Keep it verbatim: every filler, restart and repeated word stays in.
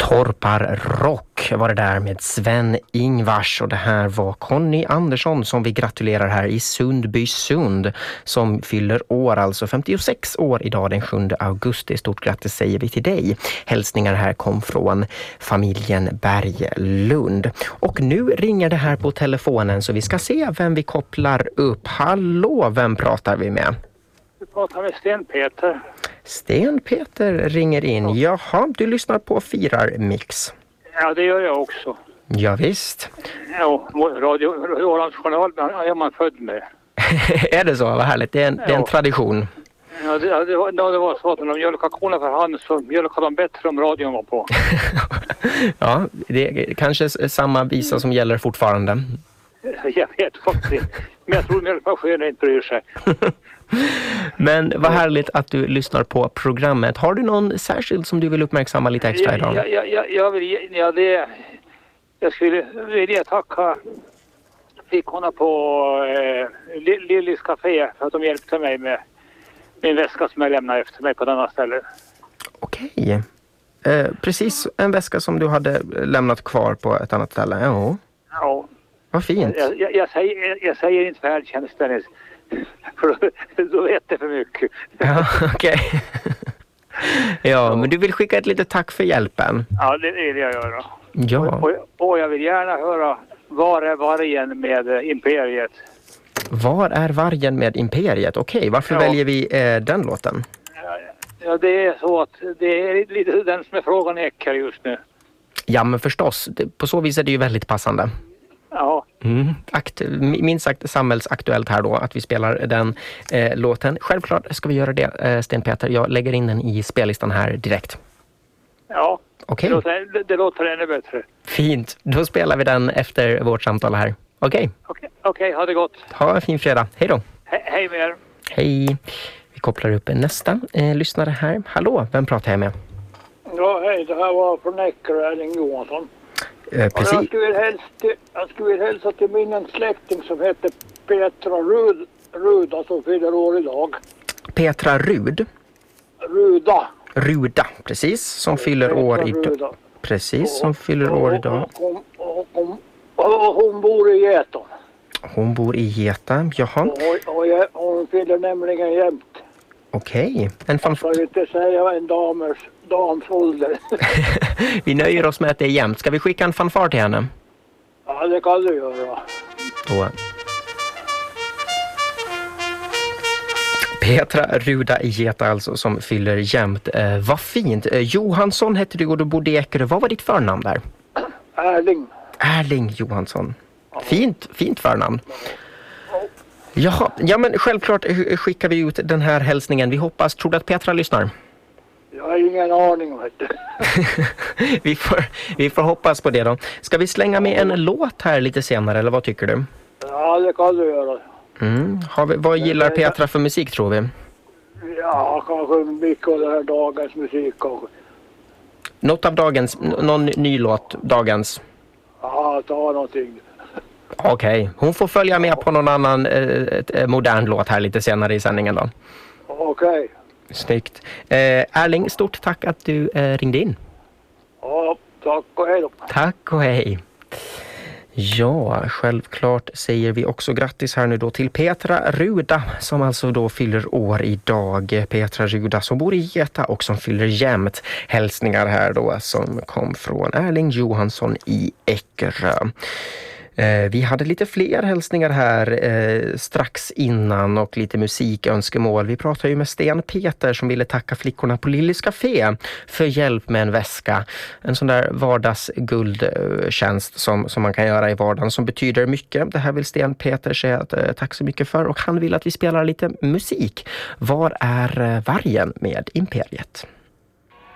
Torpar Rock var det där med Sven-Ingvars, och det här var Conny Andersson som vi gratulerar här i Sundbysund som fyller år, alltså femtiosex år idag den sjunde augusti. Stort grattis säger vi till dig. Hälsningar här kom från familjen Berglund. Och nu ringer det här på telefonen så vi ska se vem vi kopplar upp. Hallå, vem pratar vi med? Vi pratar med Sten-Peter. Sten-Peter ringer in. Jaha, du lyssnar på Firar Mix. Ja, det gör jag också. Ja, visst. Ja, radio, Ålands journal är man född med. Är det så? Vad härligt. Det är en, det är en tradition. Ja, det, det, var, det var så att när de mjölkade korna för hand så mjölkade de bättre om radion var på. Ja, det är kanske samma visa som gäller fortfarande. Jag vet faktiskt. Men jag tror mjölkmaskinen inte bryr sig. Men vad härligt att du lyssnar på programmet. Har du någon särskild som du vill uppmärksamma lite extra idag? Ja, ja, ja, jag vill, ja det, jag skulle vilja tacka flickorna på eh, Lillys Café för att de hjälpte mig med min väska som jag lämnade efter mig på denna ställe. Okej. Eh, precis en väska som du hade lämnat kvar på ett annat ställe. Ja. Ja. Vad fint. Jag, jag, jag, säger, jag säger inte färdtjänsten. För då vet det för mycket. Ja, okej. Ja, men du vill skicka ett litet tack för hjälpen. Ja, det vill jag göra. Ja. Och, och, och jag vill gärna höra Var är vargen med Imperiet? Var är vargen med Imperiet? Okej, varför Ja. väljer vi eh, den låten? Ja, det är så att det är lite den som är frågan äcker just nu. Ja, men förstås. Det, på så vis är det ju väldigt passande. Ja. Mm. Akt, minst sagt samhällsaktuellt här då att vi spelar den eh, låten. Självklart ska vi göra det, eh, Sten-Peter. Jag lägger in den i spellistan här direkt. Ja, Okej. det, låter, det, det låter ännu bättre. Fint. Då spelar vi den efter vårt samtal här. Okej. Okej, okej, ha det gott. Ha en fin fredag. Hej då. He- hej med er. Hej. Vi kopplar upp nästa eh, lyssnare här. Hallå, vem pratar jag med? Ja, hej, det här var från Eckerö, Erling Johansson. Eh, precis. Jag skulle, helst, jag skulle hälsa till min släkting som heter Petra Rud, Ruda som fyller år idag. Petra Rud. Ruda. Ruda, precis. Som fyller Petra år idag. Ruda. Precis, som fyller år idag. Och, och, och, och, och hon bor i Geton. Hon bor i Geta, jaha. Och, och jag, hon fyller nämligen jämt. Okej. En fan... Jag ska inte säga en damers, dams ålder. Vi nöjer oss med att det är jämnt. Ska vi skicka en fanfar till henne? Ja, det kan du göra. Då. Petra Ruda i Geta alltså som fyller jämnt. Eh, vad fint. Eh, Johansson hette du och du bodde i Eckerö. Vad var ditt förnamn där? Erling. Erling Johansson. Fint, fint förnamn. Jaha, ja men självklart skickar vi ut den här hälsningen. Vi hoppas, tror du att Petra lyssnar? Jag har ingen aning, vet du. vi, får, vi får hoppas på det då. Ska vi slänga med en låt här lite senare, eller vad tycker du? Ja, det kan du göra. Mm. Har vi, vad gillar Petra för musik, tror vi? Ja, kanske mycket av det här dagens musik kanske. Något av dagens, någon ny låt, dagens? Ja, ta någonting. Okej, okay. Hon får följa med på någon annan eh, modern låt här lite senare i sändningen då. Okej. Okay. Snyggt. Eh, Erling, stort tack att du eh, ringde in. Ja, tack och hej då. Tack och hej. Ja, självklart säger vi också grattis här nu då till Petra Ruda som alltså då fyller år idag. Petra Ruda som bor i Geta och som fyller jämnt. Hälsningar här då som kom från Erling Johansson i Eckerö. Eh, vi hade lite fler hälsningar här eh, strax innan och lite musikönskemål. Vi pratade ju med Sten-Peter som ville tacka flickorna på Lillys Café för hjälp med en väska. En sån där vardagsguldtjänst som, som man kan göra i vardagen som betyder mycket. Det här vill Sten-Peter säga att, eh, tack så mycket för, och han vill att vi spelar lite musik. Var är eh, vargen med Imperiet?